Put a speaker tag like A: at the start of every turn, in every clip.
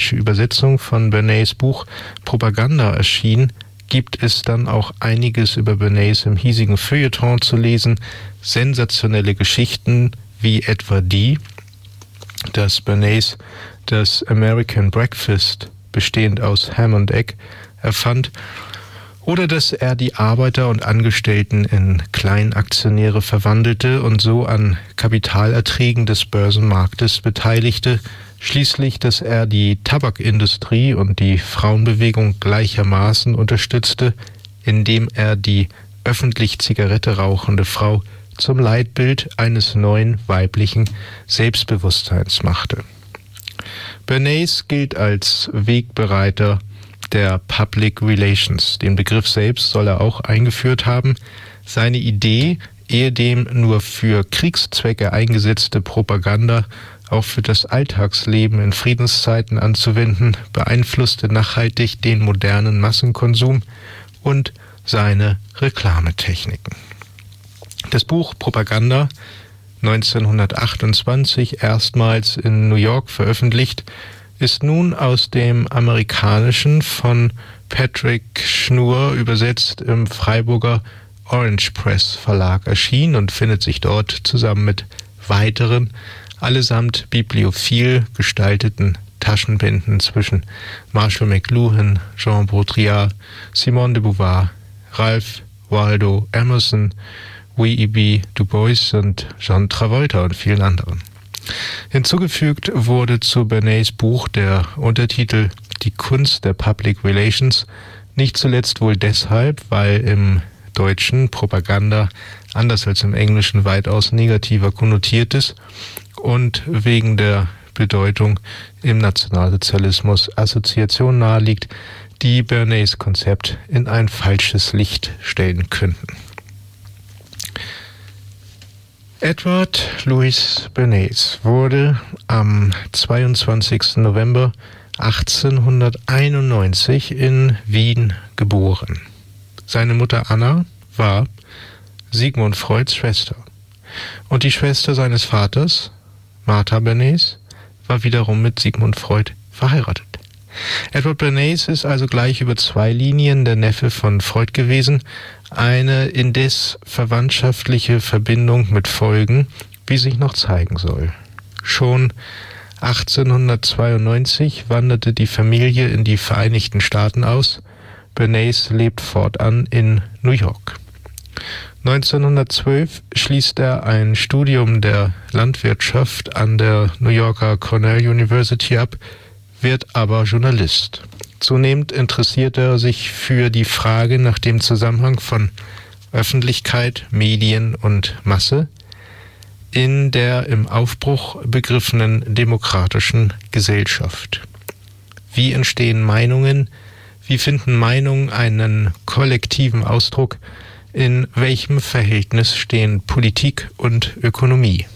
A: deutsche Übersetzung von Bernays Buch Propaganda erschien, gibt es dann auch einiges über Bernays im hiesigen Feuilleton zu lesen. Sensationelle Geschichten wie etwa die, dass Bernays das American Breakfast, bestehend aus Ham und Egg, erfand, oder dass er die Arbeiter und Angestellten in Kleinaktionäre verwandelte und so an Kapitalerträgen des Börsenmarktes beteiligte, schließlich, dass er die Tabakindustrie und die Frauenbewegung gleichermaßen unterstützte, indem er die öffentlich Zigarette rauchende Frau zum Leitbild eines neuen weiblichen Selbstbewusstseins machte. Bernays gilt als Wegbereiter der Public Relations. Den Begriff selbst soll er auch eingeführt haben. Seine Idee, ehedem nur für Kriegszwecke eingesetzte Propaganda auch für das Alltagsleben in Friedenszeiten anzuwenden, beeinflusste nachhaltig den modernen Massenkonsum und seine Reklametechniken. Das Buch Propaganda, 1928 erstmals in New York veröffentlicht, ist nun aus dem Amerikanischen von Patrick Schnur übersetzt im Freiburger Orange Press Verlag erschienen und findet sich dort zusammen mit weiteren, allesamt bibliophil gestalteten Taschenbänden zwischen Marshall McLuhan, Jean Baudrillard, Simone de Beauvoir, Ralph Waldo Emerson, W.E.B. Du Bois und John Travolta und vielen anderen. Hinzugefügt wurde zu Bernays Buch der Untertitel Die Kunst der Public Relations, nicht zuletzt wohl deshalb, weil im Deutschen Propaganda anders als im Englischen weitaus negativer konnotiert ist und wegen der Bedeutung im Nationalsozialismus Assoziationen naheliegt, die Bernays Konzept in ein falsches Licht stellen könnten. Edward Louis Bernays wurde am 22. November 1891 in Wien geboren. Seine Mutter Anna war Sigmund Freuds Schwester und die Schwester seines Vaters, Martha Bernays, war wiederum mit Sigmund Freud verheiratet. Edward Bernays ist also gleich über zwei Linien der Neffe von Freud gewesen, eine indes verwandtschaftliche Verbindung mit Folgen, wie sich noch zeigen soll. Schon 1892 wanderte die Familie in die Vereinigten Staaten aus. Bernays lebt fortan in New York. 1912 schließt er ein Studium der Landwirtschaft an der New Yorker Cornell University ab, wird aber Journalist. Zunehmend interessiert er sich für die Frage nach dem Zusammenhang von Öffentlichkeit, Medien und Masse in der im Aufbruch begriffenen demokratischen Gesellschaft. Wie entstehen Meinungen? Wie finden Meinungen einen kollektiven Ausdruck? In welchem Verhältnis stehen Politik und Ökonomie?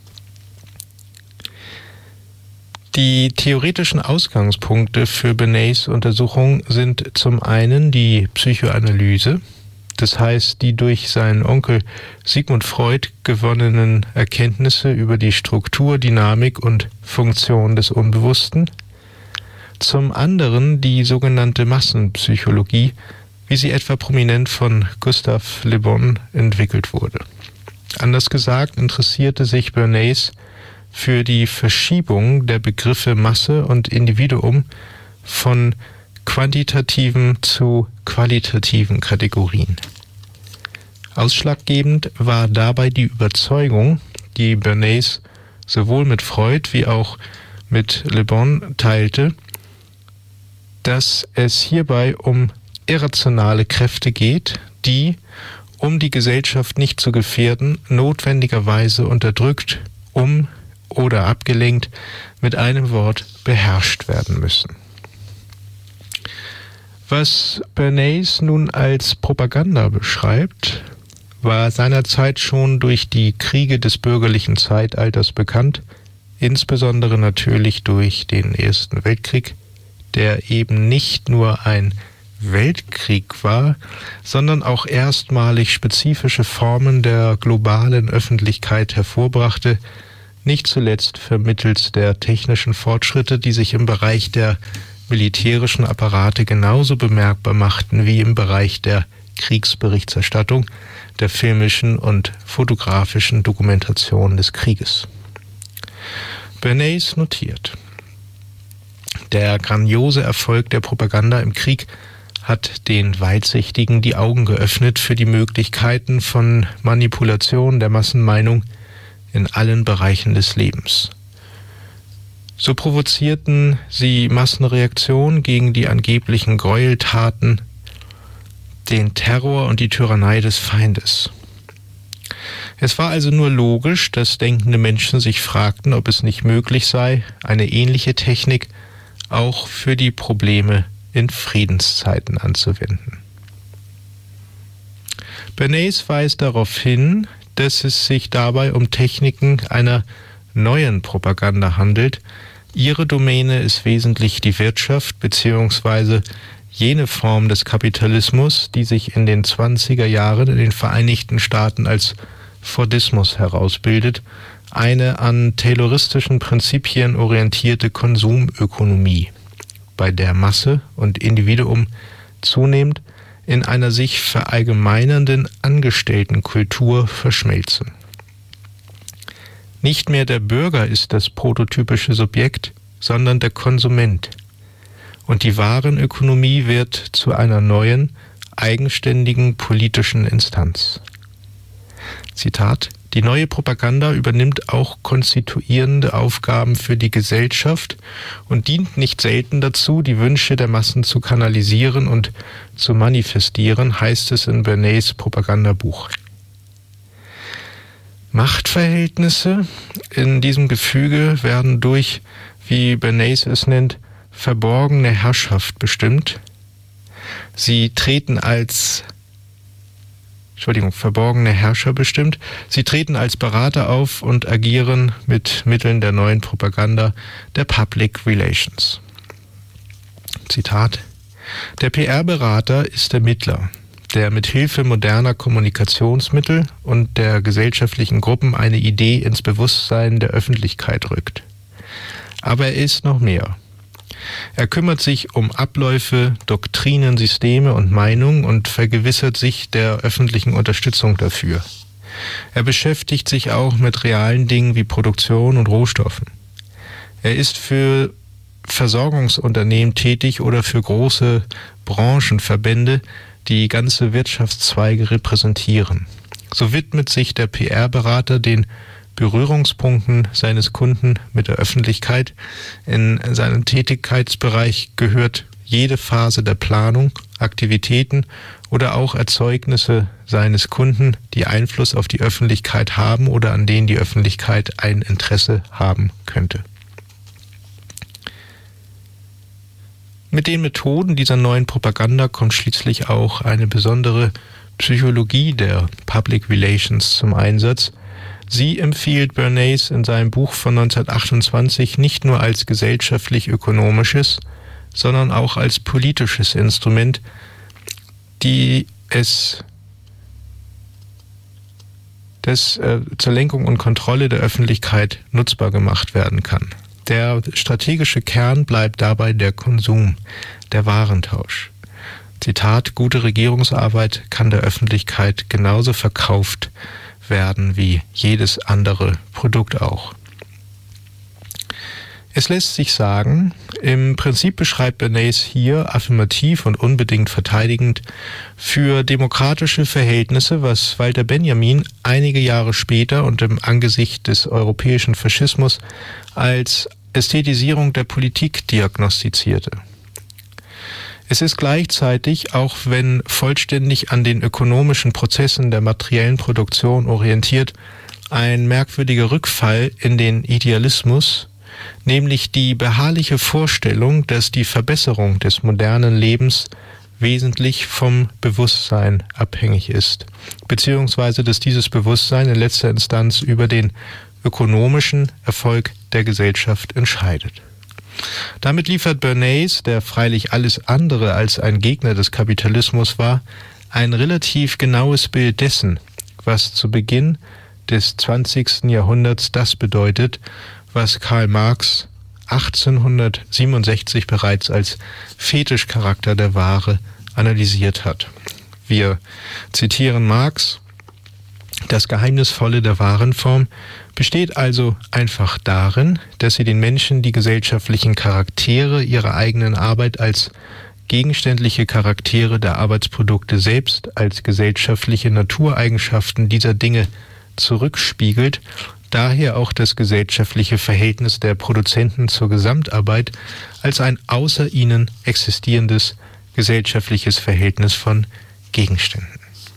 A: Die theoretischen Ausgangspunkte für Bernays Untersuchung sind zum einen die Psychoanalyse, das heißt die durch seinen Onkel Sigmund Freud gewonnenen Erkenntnisse über die Struktur, Dynamik und Funktion des Unbewussten, zum anderen die sogenannte Massenpsychologie, wie sie etwa prominent von Gustave Le Bon entwickelt wurde. Anders gesagt interessierte sich Bernays für die Verschiebung der Begriffe Masse und Individuum von quantitativen zu qualitativen Kategorien. Ausschlaggebend war dabei die Überzeugung, die Bernays sowohl mit Freud wie auch mit Le Bon teilte, dass es hierbei um irrationale Kräfte geht, die, um die Gesellschaft nicht zu gefährden, notwendigerweise unterdrückt, oder abgelenkt, mit einem Wort beherrscht werden müssen. Was Bernays nun als Propaganda beschreibt, war seinerzeit schon durch die Kriege des bürgerlichen Zeitalters bekannt, insbesondere natürlich durch den Ersten Weltkrieg, der eben nicht nur ein Weltkrieg war, sondern auch erstmalig spezifische Formen der globalen Öffentlichkeit hervorbrachte, nicht zuletzt vermittels der technischen Fortschritte, die sich im Bereich der militärischen Apparate genauso bemerkbar machten wie im Bereich der Kriegsberichterstattung, der filmischen und fotografischen Dokumentation des Krieges. Bernays notiert: Der grandiose Erfolg der Propaganda im Krieg hat den Weitsichtigen die Augen geöffnet für die Möglichkeiten von Manipulation der Massenmeinung in allen Bereichen des Lebens. So provozierten sie Massenreaktionen gegen die angeblichen Gräueltaten, den Terror und die Tyrannei des Feindes. Es war also nur logisch, dass denkende Menschen sich fragten, ob es nicht möglich sei, eine ähnliche Technik auch für die Probleme in Friedenszeiten anzuwenden. Bernays weist darauf hin, dass es sich dabei um Techniken einer neuen Propaganda handelt. Ihre Domäne ist wesentlich die Wirtschaft bzw. jene Form des Kapitalismus, die sich in den 20er Jahren in den Vereinigten Staaten als Fordismus herausbildet, eine an tayloristischen Prinzipien orientierte Konsumökonomie, bei der Masse und Individuum zunehmend in einer sich verallgemeinernden Angestelltenkultur verschmelzen. Nicht mehr der Bürger ist das prototypische Subjekt, sondern der Konsument. Und die Warenökonomie wird zu einer neuen, eigenständigen politischen Instanz. Zitat: Die neue Propaganda übernimmt auch konstituierende Aufgaben für die Gesellschaft und dient nicht selten dazu, die Wünsche der Massen zu kanalisieren und zu manifestieren, heißt es in Bernays Propagandabuch. Machtverhältnisse in diesem Gefüge werden durch, wie Bernays es nennt, verborgene Herrschaft bestimmt. Verborgene Herrscher bestimmt. Sie treten als Berater auf und agieren mit Mitteln der neuen Propaganda der Public Relations. Zitat: Der PR-Berater ist der Mittler, der mit Hilfe moderner Kommunikationsmittel und der gesellschaftlichen Gruppen eine Idee ins Bewusstsein der Öffentlichkeit rückt. Aber er ist noch mehr. Er kümmert sich um Abläufe, Doktrinen, Systeme und Meinungen und vergewissert sich der öffentlichen Unterstützung dafür. Er beschäftigt sich auch mit realen Dingen wie Produktion und Rohstoffen. Er ist für Versorgungsunternehmen tätig oder für große Branchenverbände, die ganze Wirtschaftszweige repräsentieren. So widmet sich der PR-Berater den Berührungspunkten seines Kunden mit der Öffentlichkeit. In seinen Tätigkeitsbereich gehört jede Phase der Planung, Aktivitäten oder auch Erzeugnisse seines Kunden, die Einfluss auf die Öffentlichkeit haben oder an denen die Öffentlichkeit ein Interesse haben könnte. Mit den Methoden dieser neuen Propaganda kommt schließlich auch eine besondere Psychologie der Public Relations zum Einsatz. Sie empfiehlt Bernays in seinem Buch von 1928 nicht nur als gesellschaftlich-ökonomisches, sondern auch als politisches Instrument, zur Lenkung und Kontrolle der Öffentlichkeit nutzbar gemacht werden kann. Der strategische Kern bleibt dabei der Konsum, der Warentausch. Zitat: Gute Regierungsarbeit kann der Öffentlichkeit genauso verkauft werden wie jedes andere Produkt auch. Es lässt sich sagen, im Prinzip beschreibt Bernays hier affirmativ und unbedingt verteidigend für demokratische Verhältnisse, was Walter Benjamin einige Jahre später und im Angesicht des europäischen Faschismus als Ästhetisierung der Politik diagnostizierte. Es ist gleichzeitig, auch wenn vollständig an den ökonomischen Prozessen der materiellen Produktion orientiert, ein merkwürdiger Rückfall in den Idealismus, nämlich die beharrliche Vorstellung, dass die Verbesserung des modernen Lebens wesentlich vom Bewusstsein abhängig ist, beziehungsweise dass dieses Bewusstsein in letzter Instanz über den ökonomischen Erfolg der Gesellschaft entscheidet. Damit liefert Bernays, der freilich alles andere als ein Gegner des Kapitalismus war, ein relativ genaues Bild dessen, was zu Beginn des 20. Jahrhunderts das bedeutet, was Karl Marx 1867 bereits als Fetischcharakter der Ware analysiert hat. Wir zitieren Marx: Das Geheimnisvolle der Warenform besteht also einfach darin, dass sie den Menschen die gesellschaftlichen Charaktere ihrer eigenen Arbeit als gegenständliche Charaktere der Arbeitsprodukte selbst als gesellschaftliche Natureigenschaften dieser Dinge zurückspiegelt, daher auch das gesellschaftliche Verhältnis der Produzenten zur Gesamtarbeit als ein außer ihnen existierendes gesellschaftliches Verhältnis von Gegenständen.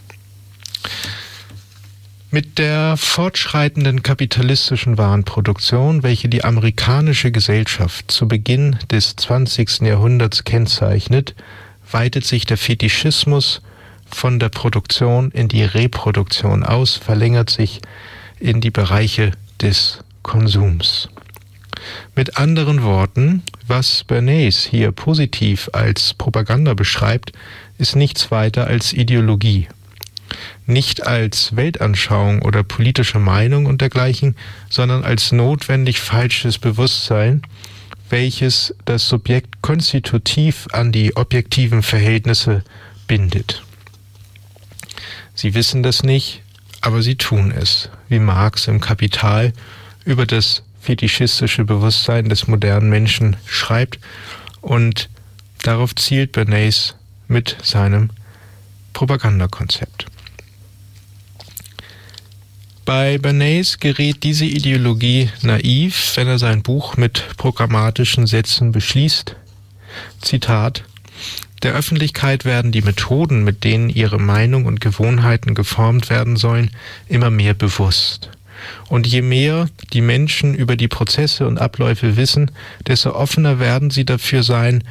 A: Mit der fortschreitenden kapitalistischen Warenproduktion, welche die amerikanische Gesellschaft zu Beginn des 20. Jahrhunderts kennzeichnet, weitet sich der Fetischismus von der Produktion in die Reproduktion aus, verlängert sich in die Bereiche des Konsums. Mit anderen Worten, was Bernays hier positiv als Propaganda beschreibt, ist nichts weiter als Ideologie. Nicht als Weltanschauung oder politische Meinung und dergleichen, sondern als notwendig falsches Bewusstsein, welches das Subjekt konstitutiv an die objektiven Verhältnisse bindet. Sie wissen das nicht, aber sie tun es, wie Marx im Kapital über das fetischistische Bewusstsein des modernen Menschen schreibt, und darauf zielt Bernays mit seinem Propagandakonzept. Bei Bernays gerät diese Ideologie naiv, wenn er sein Buch mit programmatischen Sätzen beschließt. Zitat: Der Öffentlichkeit werden die Methoden, mit denen ihre Meinung und Gewohnheiten geformt werden sollen, immer mehr bewusst. Und je mehr die Menschen über die Prozesse und Abläufe wissen, desto offener werden sie dafür sein,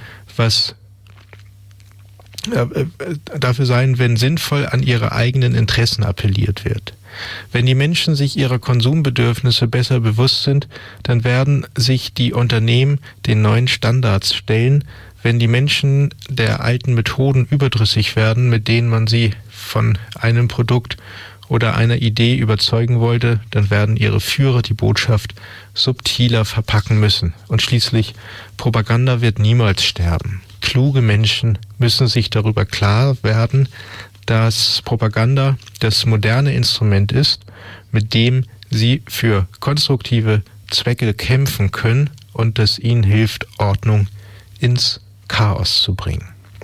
A: wenn sinnvoll an ihre eigenen Interessen appelliert wird. Wenn die Menschen sich ihrer Konsumbedürfnisse besser bewusst sind, dann werden sich die Unternehmen den neuen Standards stellen. Wenn die Menschen der alten Methoden überdrüssig werden, mit denen man sie von einem Produkt oder einer Idee überzeugen wollte, dann werden ihre Führer die Botschaft subtiler verpacken müssen. Und schließlich, Propaganda wird niemals sterben. Kluge Menschen müssen sich darüber klar werden, dass Propaganda das moderne Instrument ist, mit dem sie für konstruktive Zwecke kämpfen können und das ihnen hilft, Ordnung ins Chaos zu bringen.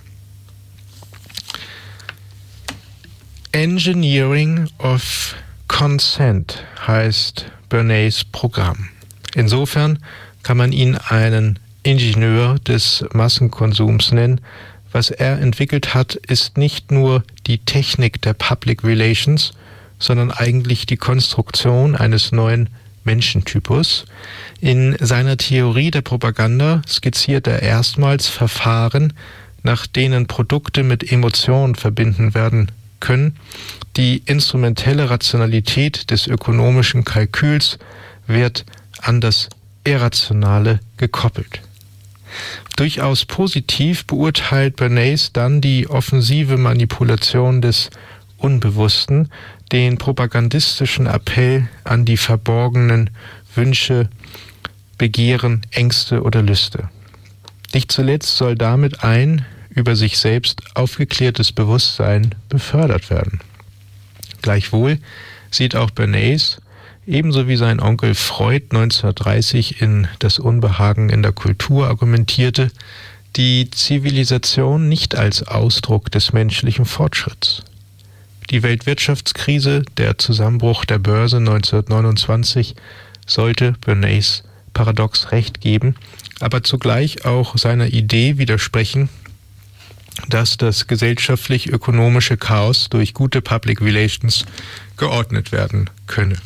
A: Engineering of Consent heißt Bernays Programm. Insofern kann man ihn einen Ingenieur des Massenkonsums nennen. Was er entwickelt hat, ist nicht nur die Technik der Public Relations, sondern eigentlich die Konstruktion eines neuen Menschentypus. In seiner Theorie der Propaganda skizziert er erstmals Verfahren, nach denen Produkte mit Emotionen verbinden werden können. Die instrumentelle Rationalität des ökonomischen Kalküls wird an das Irrationale gekoppelt. Durchaus positiv beurteilt Bernays dann die offensive Manipulation des Unbewussten, den propagandistischen Appell an die verborgenen Wünsche, Begehren, Ängste oder Lüste. Nicht zuletzt soll damit ein über sich selbst aufgeklärtes Bewusstsein befördert werden. Gleichwohl sieht auch Bernays, ebenso wie sein Onkel Freud 1930 in Das Unbehagen in der Kultur argumentierte, die Zivilisation nicht als Ausdruck des menschlichen Fortschritts. Die Weltwirtschaftskrise, der Zusammenbruch der Börse 1929, sollte Bernays paradox recht geben, aber zugleich auch seiner Idee widersprechen, dass das gesellschaftlich-ökonomische Chaos durch gute Public Relations geordnet werden könne.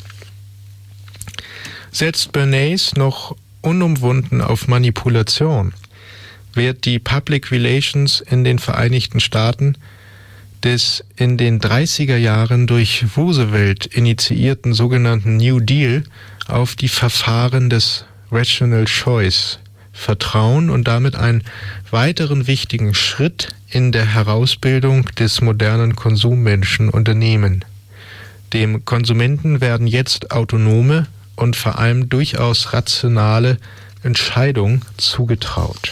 A: Setzt Bernays noch unumwunden auf Manipulation, wird die Public Relations in den Vereinigten Staaten des in den 30er Jahren durch Roosevelt initiierten sogenannten New Deal auf die Verfahren des Rational Choice vertrauen und damit einen weiteren wichtigen Schritt in der Herausbildung des modernen Konsummenschen unternehmen. Dem Konsumenten werden jetzt autonome und vor allem durchaus rationale Entscheidungen zugetraut.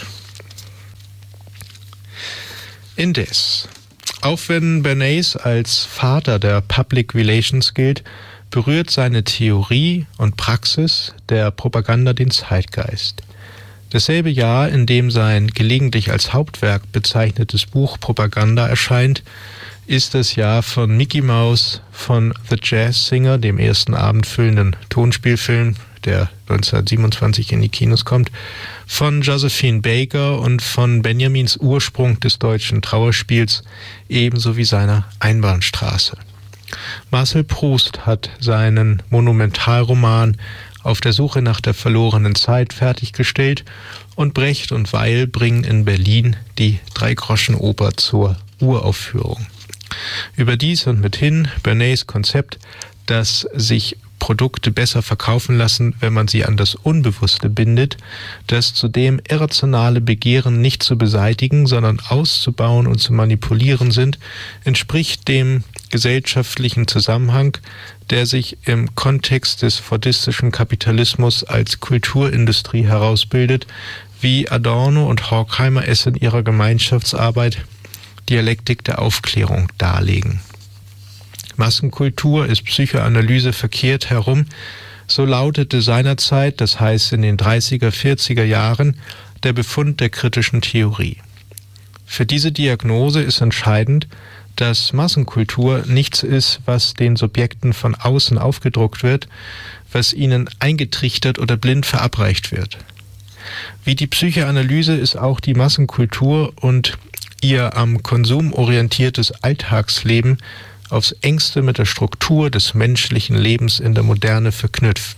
A: Indes, auch wenn Bernays als Vater der Public Relations gilt, berührt seine Theorie und Praxis der Propaganda den Zeitgeist. Dasselbe Jahr, in dem sein gelegentlich als Hauptwerk bezeichnetes Buch Propaganda erscheint, ist das Jahr von Mickey Mouse, von The Jazz Singer, dem ersten abendfüllenden Tonspielfilm, der 1927 in die Kinos kommt, von Josephine Baker und von Benjamins Ursprung des deutschen Trauerspiels, ebenso wie seiner Einbahnstraße. Marcel Proust hat seinen Monumentalroman Auf der Suche nach der verlorenen Zeit fertiggestellt und Brecht und Weil bringen in Berlin die Dreigroschenoper zur Uraufführung. Überdies und mithin Bernays Konzept, dass sich Produkte besser verkaufen lassen, wenn man sie an das Unbewusste bindet, dass zudem irrationale Begehren nicht zu beseitigen, sondern auszubauen und zu manipulieren sind, entspricht dem gesellschaftlichen Zusammenhang, der sich im Kontext des fordistischen Kapitalismus als Kulturindustrie herausbildet, wie Adorno und Horkheimer es in ihrer Gemeinschaftsarbeit Dialektik der Aufklärung darlegen. Massenkultur ist Psychoanalyse verkehrt herum, so lautete seinerzeit, das heißt in den 30er, 40er Jahren, der Befund der kritischen Theorie. Für diese Diagnose ist entscheidend, dass Massenkultur nichts ist, was den Subjekten von außen aufgedruckt wird, was ihnen eingetrichtert oder blind verabreicht wird. Wie die Psychoanalyse ist auch die Massenkultur und ihr am Konsum orientiertes Alltagsleben aufs engste mit der Struktur des menschlichen Lebens in der Moderne verknüpft.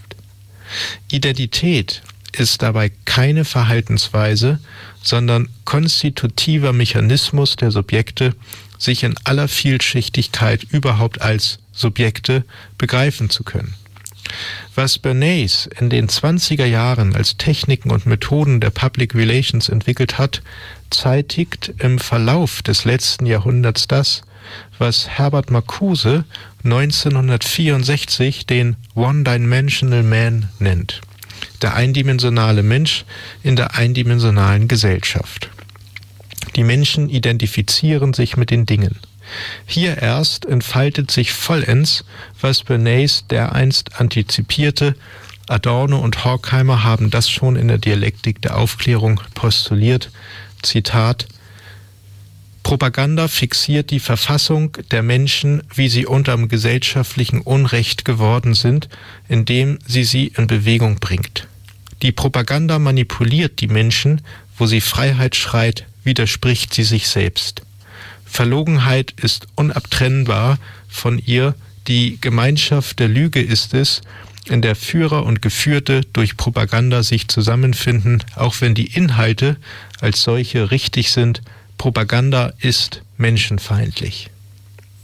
A: Identität ist dabei keine Verhaltensweise, sondern konstitutiver Mechanismus der Subjekte, sich in aller Vielschichtigkeit überhaupt als Subjekte begreifen zu können. Was Bernays in den 20er Jahren als Techniken und Methoden der Public Relations entwickelt hat, zeitigt im Verlauf des letzten Jahrhunderts das, was Herbert Marcuse 1964 den One-Dimensional Man nennt, der eindimensionale Mensch in der eindimensionalen Gesellschaft. Die Menschen identifizieren sich mit den Dingen. Hier erst entfaltet sich vollends, was Bernays dereinst antizipierte. Adorno und Horkheimer haben das schon in der Dialektik der Aufklärung postuliert. Zitat: Propaganda fixiert die Verfassung der Menschen, wie sie unterm gesellschaftlichen Unrecht geworden sind, indem sie in Bewegung bringt. Die Propaganda manipuliert die Menschen, wo sie Freiheit schreit, widerspricht sie sich selbst. Verlogenheit ist unabtrennbar von ihr, die Gemeinschaft der Lüge ist es, in der Führer und Geführte durch Propaganda sich zusammenfinden, auch wenn die Inhalte als solche richtig sind. Propaganda ist menschenfeindlich.